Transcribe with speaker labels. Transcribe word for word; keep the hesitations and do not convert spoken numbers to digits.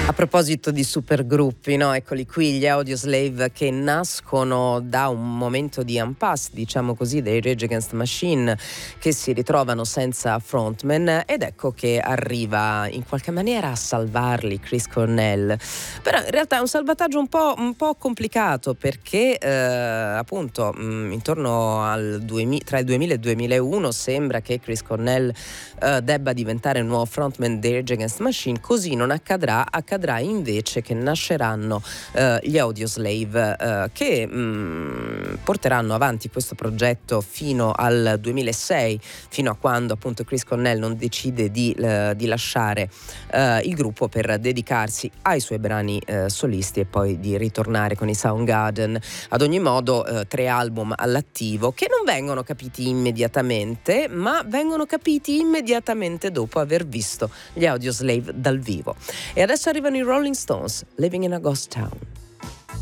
Speaker 1: A proposito di supergruppi, no? Eccoli qui, gli Audioslave, che nascono da un momento di impasse, diciamo così, dei Rage Against the Machine, che si ritrovano senza frontman, ed ecco che arriva in qualche maniera a salvarli Chris Cornell. Però in realtà è un salvataggio un po', un po' complicato, perché eh, appunto mh, intorno al duemila, tra il duemila e il duemilauno sembra che Chris Cornell eh, debba diventare il nuovo frontman dei Rage Against the Machine. Così non accadrà, accadrà invece che nasceranno eh, gli Audioslave, eh, che mh, porteranno avanti questo progetto fino al duemilasei, fino a quando appunto Chris Cornell non decide di, eh, di lasciare eh, il gruppo per dedicarsi ai suoi brani eh, solisti e poi di ritornare con i Soundgarden. Ad ogni modo eh, tre album all'attivo che non vengono capiti immediatamente, ma vengono capiti immediatamente dopo aver visto gli Audioslave dal vivo. E adesso arrivano i Rolling Stones, Living in a Ghost Town.